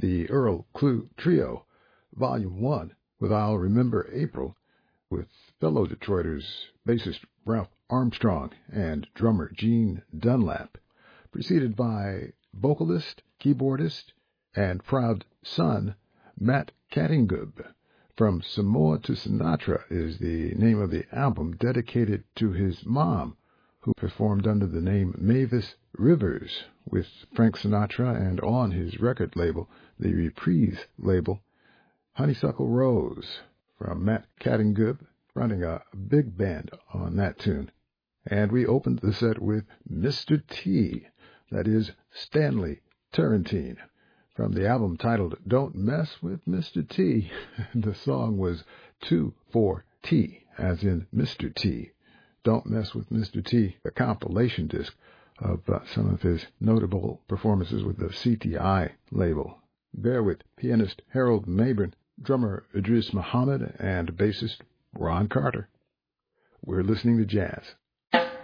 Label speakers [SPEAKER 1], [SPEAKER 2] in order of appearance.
[SPEAKER 1] the Earl Klugh Trio, Volume 1, with I'll Remember April, with fellow Detroiters bassist Ralph Armstrong and drummer Gene Dunlap, preceded by vocalist, keyboardist, and proud son Matt Catingub. From Samoa to Sinatra is the name of the album, dedicated to his mom, who performed under the name Mavis Rivers with Frank Sinatra, and on his record label, the Reprise label, Honeysuckle Rose, from Matt Catingub, running a big band on that tune. And we opened the set with Mr. T, that is Stanley Turrentine, from the album titled Don't Mess with Mr. T. The song was 2-4-T, as in Mr. T. Don't Mess with Mr. T, a compilation disc of some of his notable performances with the CTI label. There with pianist Harold Mabern, drummer Idris Muhammad, and bassist Ron Carter. We're listening to jazz.